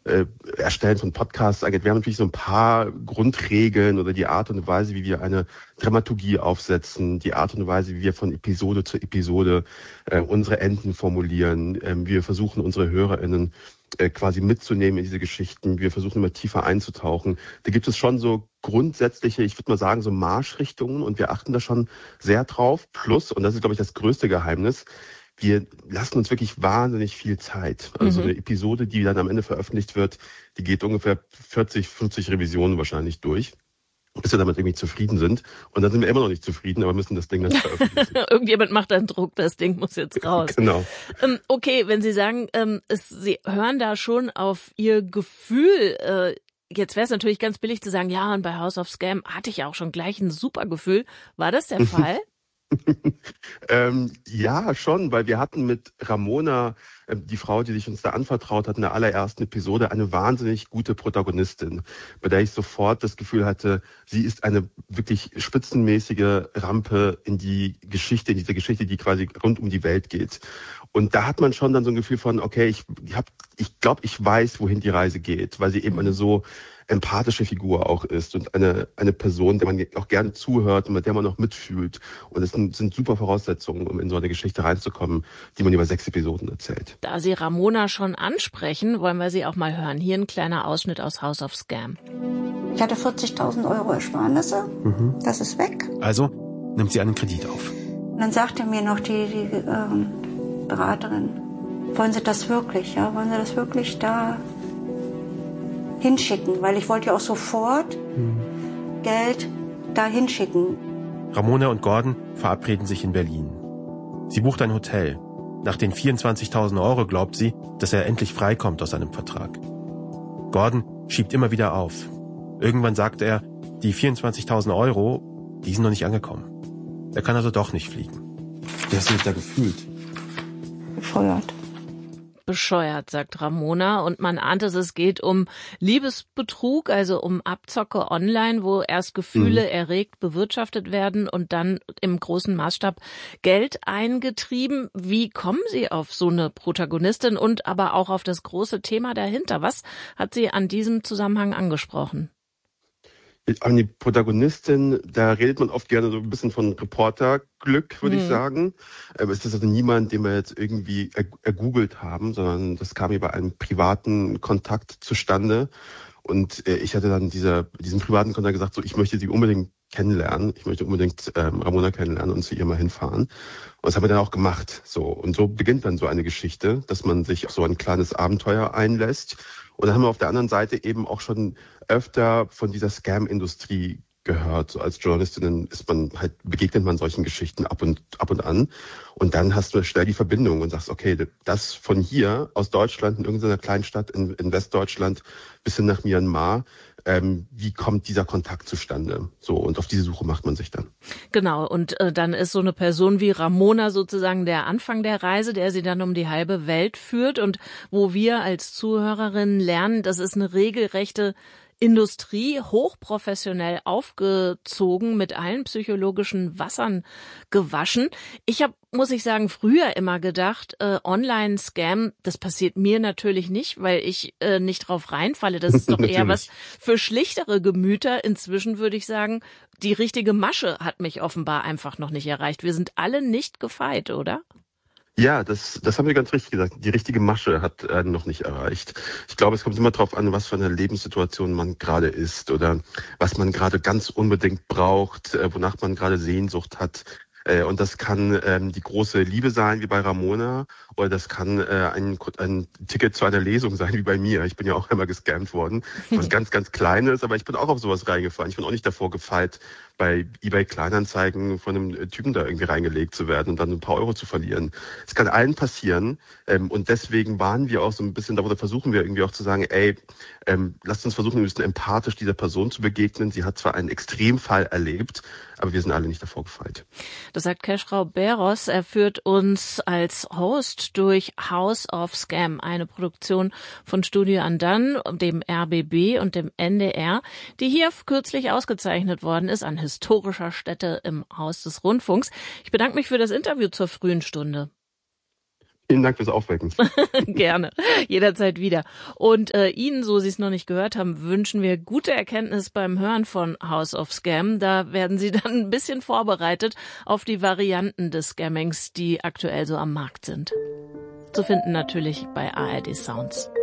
Erstellen von Podcasts angeht. Wir haben natürlich so ein paar Grundregeln oder die Art und Weise, wie wir eine Dramaturgie aufsetzen, die Art und Weise, wie wir von Episode zu Episode unsere Enden formulieren. Wir versuchen, unsere HörerInnen quasi mitzunehmen in diese Geschichten. Wir versuchen immer tiefer einzutauchen. Da gibt es schon so grundsätzliche, ich würde mal sagen, so Marschrichtungen und wir achten da schon sehr drauf. Plus, und das ist, glaube ich, das größte Geheimnis, wir lassen uns wirklich wahnsinnig viel Zeit. Also eine Episode, die dann am Ende veröffentlicht wird, die geht ungefähr 40, 50 Revisionen wahrscheinlich durch, bis wir damit irgendwie zufrieden sind. Und dann sind wir immer noch nicht zufrieden, aber müssen das Ding dann veröffentlichen. Irgendjemand macht dann Druck, das Ding muss jetzt raus. Genau. Okay, wenn Sie sagen, Sie hören da schon auf Ihr Gefühl. Jetzt wäre es natürlich ganz billig zu sagen, ja, und bei House of Scam hatte ich auch schon gleich ein super Gefühl. War das der Fall? Ja, schon, weil wir hatten mit Ramona, die Frau, die sich uns da anvertraut hat, in der allerersten Episode, eine wahnsinnig gute Protagonistin, bei der ich sofort das Gefühl hatte, sie ist eine wirklich spitzenmäßige Rampe in die Geschichte, in diese Geschichte, die quasi rund um die Welt geht. Und da hat man schon dann so ein Gefühl von, okay, ich glaube, ich weiß, wohin die Reise geht, weil sie eben eine so empathische Figur auch ist und eine Person, der man auch gerne zuhört und mit der man auch mitfühlt. Und es sind super Voraussetzungen, um in so eine Geschichte reinzukommen, die man über 6 Episoden erzählt. Da Sie Ramona schon ansprechen, wollen wir sie auch mal hören. Hier ein kleiner Ausschnitt aus House of Scam. Ich hatte 40.000 Euro Ersparnisse. Das ist weg. Also nimmt sie einen Kredit auf. Und dann sagte mir noch die Beraterin, wollen Sie das wirklich? Ja, wollen Sie das wirklich da hinschicken? Weil ich wollte ja auch sofort Geld da hinschicken. Ramona und Gordon verabreden sich in Berlin. Sie bucht ein Hotel. Nach den 24.000 Euro glaubt sie, dass er endlich freikommt aus seinem Vertrag. Gordon schiebt immer wieder auf. Irgendwann sagt er, die 24.000 Euro, die sind noch nicht angekommen. Er kann also doch nicht fliegen. Wie hast du dich da gefühlt? Bescheuert, sagt Ramona. Und man ahnt es geht um Liebesbetrug, also um Abzocke online, wo erst Gefühle erregt bewirtschaftet werden und dann im großen Maßstab Geld eingetrieben. Wie kommen Sie auf so eine Protagonistin und aber auch auf das große Thema dahinter? Was hat sie an diesem Zusammenhang angesprochen? An die Protagonistin, da redet man oft gerne so ein bisschen von Reporterglück, würde ich sagen. Es ist also niemand, den wir jetzt irgendwie ergoogelt haben, sondern das kam über einen privaten Kontakt zustande. Und ich hatte dann diesen privaten Kontakt gesagt, so ich möchte sie unbedingt kennenlernen. Ich möchte unbedingt Ramona kennenlernen und zu ihr mal hinfahren. Und das haben wir dann auch gemacht. So. Und so beginnt dann so eine Geschichte, dass man sich auf so ein kleines Abenteuer einlässt. Und dann haben wir auf der anderen Seite eben auch schon öfter von dieser Scam-Industrie gehört. So als Journalistin begegnet man solchen Geschichten ab und an. Und dann hast du schnell die Verbindung und sagst, okay, das von hier aus Deutschland in irgendeiner kleinen Stadt in Westdeutschland bis hin nach Myanmar, wie kommt dieser Kontakt zustande? So, und auf diese Suche macht man sich dann. Genau, und dann ist so eine Person wie Ramona sozusagen der Anfang der Reise, der sie dann um die halbe Welt führt und wo wir als Zuhörerinnen lernen, das ist eine regelrechte Industrie, hochprofessionell aufgezogen, mit allen psychologischen Wassern gewaschen. Ich habe, muss ich sagen, früher immer gedacht, Online-Scam, das passiert mir natürlich nicht, weil ich nicht drauf reinfalle. Das ist doch eher was für schlichtere Gemüter. Inzwischen würde ich sagen, die richtige Masche hat mich offenbar einfach noch nicht erreicht. Wir sind alle nicht gefeit, oder? Ja, das haben wir ganz richtig gesagt. Die richtige Masche hat noch nicht erreicht. Ich glaube, es kommt immer darauf an, was für eine Lebenssituation man gerade ist oder was man gerade ganz unbedingt braucht, wonach man gerade Sehnsucht hat. Und das kann die große Liebe sein, wie bei Ramona, oder das kann ein Ticket zu einer Lesung sein, wie bei mir. Ich bin ja auch einmal gescammt worden, was ganz, ganz Kleines, aber ich bin auch auf sowas reingefallen. Ich bin auch nicht davor gefeit, bei eBay Kleinanzeigen von einem Typen da irgendwie reingelegt zu werden und dann ein paar Euro zu verlieren. Es kann allen passieren und deswegen waren wir auch so ein bisschen, da versuchen wir irgendwie auch zu sagen, lasst uns versuchen, ein bisschen empathisch dieser Person zu begegnen. Sie hat zwar einen Extremfall erlebt, aber wir sind alle nicht davor gefeit. Das sagt Keschrau Beros. Er führt uns als Host durch House of Scam, eine Produktion von Studio Andan, dem RBB und dem NDR, die hier kürzlich ausgezeichnet worden ist an historischer Stätte im Haus des Rundfunks. Ich bedanke mich für das Interview zur frühen Stunde. Vielen Dank fürs Aufwecken. Gerne, jederzeit wieder. Und Ihnen, so Sie es noch nicht gehört haben, wünschen wir gute Erkenntnis beim Hören von House of Scam. Da werden Sie dann ein bisschen vorbereitet auf die Varianten des Scammings, die aktuell so am Markt sind. Zu finden natürlich bei ARD Sounds.